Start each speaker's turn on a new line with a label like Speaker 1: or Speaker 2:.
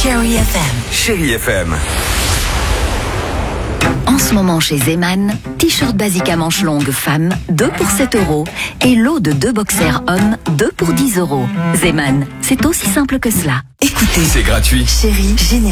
Speaker 1: Chérie FM.
Speaker 2: Chérie FM.
Speaker 1: En ce moment chez Zeman, t-shirt basique à manches longues femmes, 2 pour 7 € et lot de 2 boxers hommes, 2 pour 10 €. Zeman, c'est aussi simple que cela. Écoutez,
Speaker 2: C'est gratuit.
Speaker 1: Chérie, génial.